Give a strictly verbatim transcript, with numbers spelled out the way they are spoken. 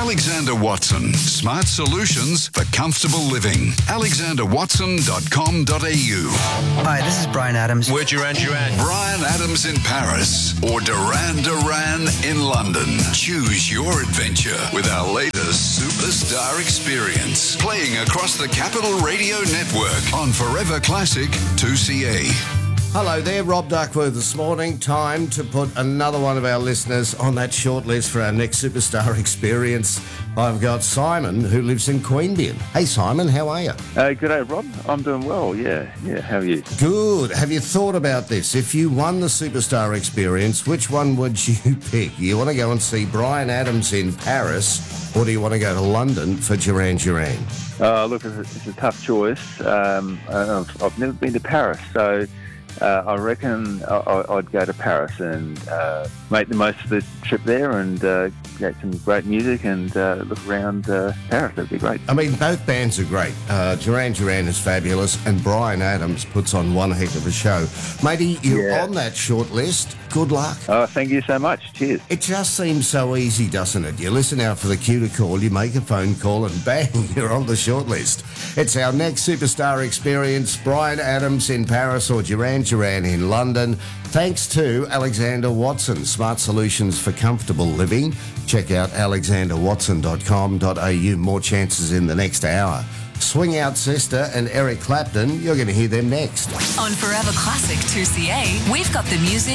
Alexander Watson. Smart solutions for comfortable living. alexander watson dot com dot a u. Hi, this is Brian Adams. We're Duran Duran. Brian Adams in Paris or Duran Duran in London. Choose your adventure with our latest Superstar Experience. Playing across the Capital Radio Network on Forever Classic two C A. Hello there, Rob Duckworth this morning. Time to put another one of our listeners on that short list for our next Superstar Experience. I've got Simon, who lives in Queanbeyan. Hey, Simon, how are you? Uh, good day, Rob. I'm doing well, yeah. Yeah, how are you? Good. Have you thought about this? If you won the Superstar Experience, which one would you pick? You want to go and see Brian Adams in Paris, or do you want to go to London for Duran Duran? Uh, look, it's a, it's a tough choice. Um, I've, I've never been to Paris, so... Uh, I reckon I, I'd go to Paris and uh, make the most of the trip there and uh, get some great music and uh, look around uh, Paris. That'd be great. I mean, both bands are great. Uh, Duran Duran is fabulous and Brian Adams puts on one heck of a show. Matey, you're Yeah. on that short list. Good luck. Oh, thank you so much. Cheers. It just seems so easy, doesn't it? You listen out for the cue to call, you make a phone call, and bang, you're on the short list. It's our next Superstar Experience, Brian Adams in Paris or Duran Duran in London. Thanks to Alexander Watson, smart solutions for comfortable living. Check out alexander watson dot com dot a u. More chances in the next hour. Swing Out Sister and Eric Clapton, you're going to hear them next. On Forever Classic two C A, we've got the music